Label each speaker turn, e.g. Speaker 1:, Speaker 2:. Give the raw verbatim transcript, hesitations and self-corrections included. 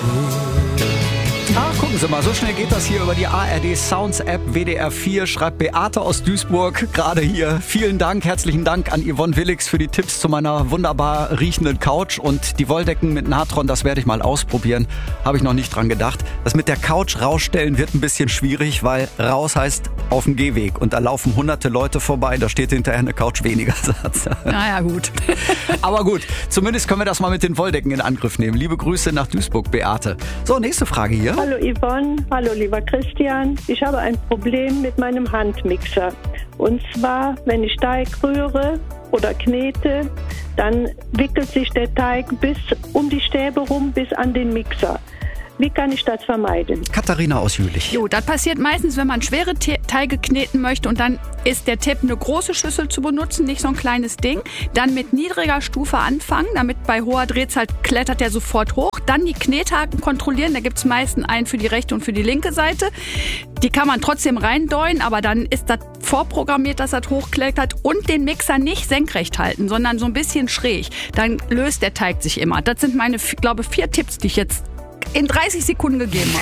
Speaker 1: Ah, gucken Sie mal, so schnell geht das hier über die A R D Sounds App W D R vier, schreibt Beate aus Duisburg gerade hier. Vielen Dank, herzlichen Dank an Yvonne Willix für die Tipps zu meiner wunderbar riechenden Couch und die Wolldecken mit Natron, das werde ich mal ausprobieren. Habe ich noch nicht dran gedacht. Das mit der Couch rausstellen wird ein bisschen schwierig, weil raus heißt auf dem Gehweg und da laufen hunderte Leute vorbei, da steht hinterher eine Couch weniger.
Speaker 2: Naja, gut.
Speaker 1: Aber gut, zumindest können wir das mal mit den Wolldecken in Angriff nehmen. Liebe Grüße nach Duisburg, Beate. So, nächste Frage hier.
Speaker 3: Hallo Yvonne, hallo lieber Christian. Ich habe ein Problem mit meinem Handmixer. Und zwar, wenn ich Teig rühre oder knete, dann wickelt sich der Teig bis um die Stäbe rum bis an den Mixer. Wie kann ich das vermeiden?
Speaker 1: Katharina aus Jülich.
Speaker 2: Jo, das passiert meistens, wenn man schwere Te- Teige kneten möchte und dann ist der Tipp, eine große Schüssel zu benutzen, nicht so ein kleines Ding. Dann mit niedriger Stufe anfangen, damit bei hoher Drehzahl klettert der sofort hoch. Dann die Knethaken kontrollieren, da gibt es meistens einen für die rechte und für die linke Seite. Die kann man trotzdem reindeuen, aber dann ist das vorprogrammiert, dass das hochklettert und den Mixer nicht senkrecht halten, sondern so ein bisschen schräg. Dann löst der Teig sich immer. Das sind meine, glaube vier Tipps, die ich jetzt in dreißig Sekunden gegeben habe.